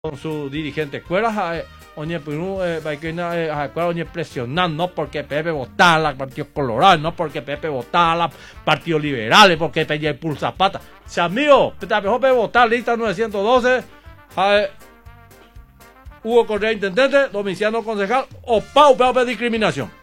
con su dirigente. Cuera, oye, presionando, no porque Pepe votara al Partido Colorado, no porque Pepe votara al Partido Liberal, porque Pepe impulsa pata. Si amigo, Pepe votar lista 912, Hugo Correa intendente, Domiciano concejal, o Pau Pepe discriminación.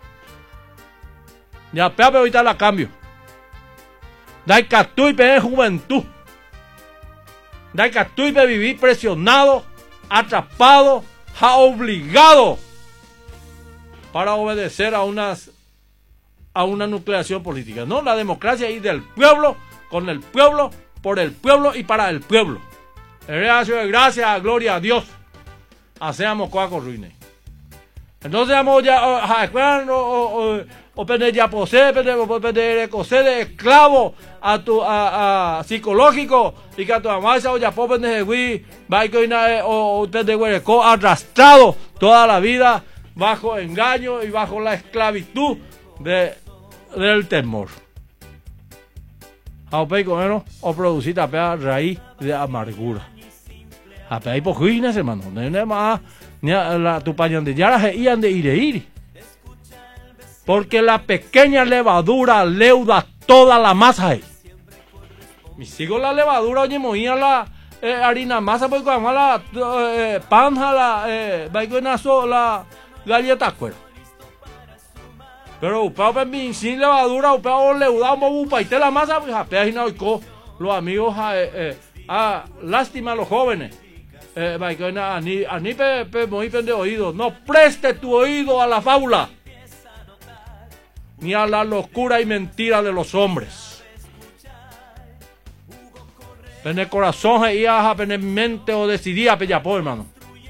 Ya Pepe ahorita la cambio. Dai Catuipe juventud. Dai Catuipe vivir presionado, atrapado, obligado para obedecer a una nucleación política. No, la democracia es del pueblo, con el pueblo, por el pueblo y para el pueblo. Gracias, gloria a Dios. Hacemos coaco ruine. Entonces vamos ya o pende ya posee, pende de esclavo a psicológico y que a tu mamá o ya pende o pende arrastrado toda la vida bajo engaño y bajo la esclavitud del temor. O producir tapea raíz de amargura. Apea por juines, hermano. Tu pañón de yara iban de ir. Porque la pequeña levadura leuda toda la masa. Me sigo la levadura, oye, moía la harina masa, porque además la panja, la galleta cuero. Pero upao sin levadura, upao leuda, upaite la masa, pues apea y no los amigos, lástima a los jóvenes. Ani muy de oído, no preste tu oído a la fábula ni a la locura y mentira de los hombres. En el corazón y en mente o decidía pellapo, hermano.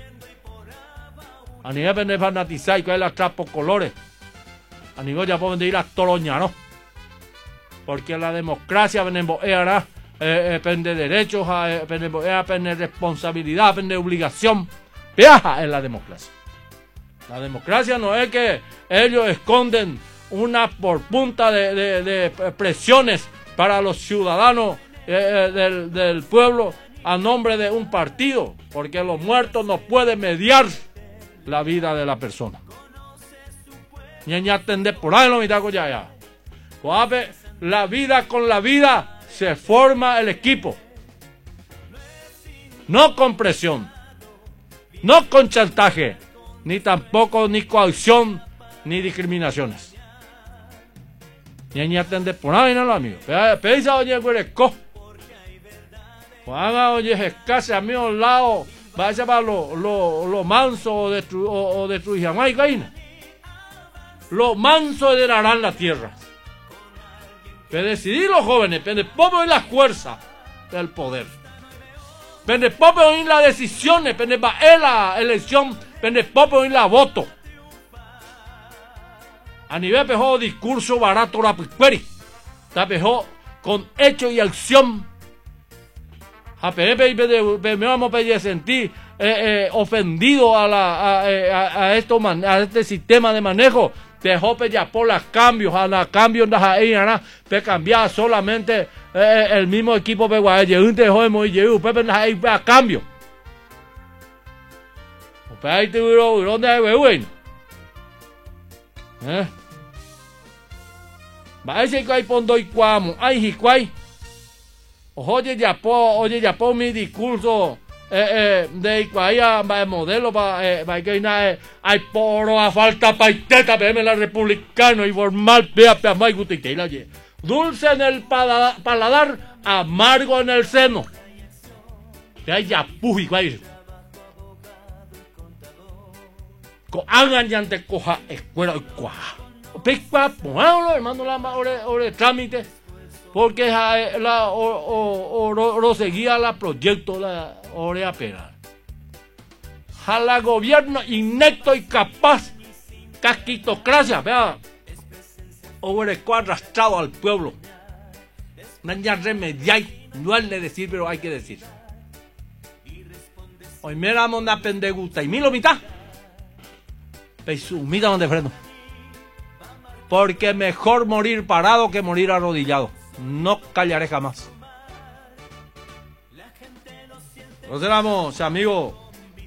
A nivel de fanatizar y que hay las trapos colores. A nivel ya pueden ir a toloña, ¿no? Porque la democracia era depende de derechos, depende de responsabilidad, depende de obligación. Viaja en la democracia. La democracia no es que ellos esconden una por punta de presiones para los ciudadanos del pueblo a nombre de un partido, porque los muertos no pueden mediar la vida de la persona. Ni atender por ahí lo mitad ya. La vida con la vida se forma el equipo. No con presión, no con chantaje, ni tampoco ni coacción, ni discriminaciones. Ni atender por ahí, no lo amigo. Pensa, oye, güereco. Juan, oye, escase a mi lado, vaya para lo manso o destruir jamás caína. Lo manso heredarán la tierra. Pero decidir los jóvenes, pende poco en la fuerza del poder. Pende poco en las decisiones, pende en la elección, pende poco en la voto. A nivel pejo discurso barato la picueri. Está pejo con hecho y acción. A me vamos a sentir ofendido a este sistema de manejo. Dejó ya por los cambios, a los cambios de cambiar solamente el mismo equipo de Guayán, a cambio. Ahí te ¿dónde hay va a decir que hay pondo y cuamo, ay hicuay. Oye ya po mi discurso de Iguaya modelo para que hay poro a falta paiteta PM la republicano y formal pea mai gutiteila dulce en el paladar, amargo en el seno. Que hay ya puji Iguaya. Hagan ya ante coja escuela y cuaja. Pica ponlo hermano la ore trámite. Porque seguía la proyecto la orea pera. Jala gobierno inepto y capaz, casquitocracia, vea, obereco arrastrado al pueblo. Nanya remediar, no hay que decir, pero hay que decir. Hoy miramos una pendeguta y milo mitad. Pesumita donde freno. Porque mejor morir parado que morir arrodillado. No callaré jamás. Nos vemos, amigo.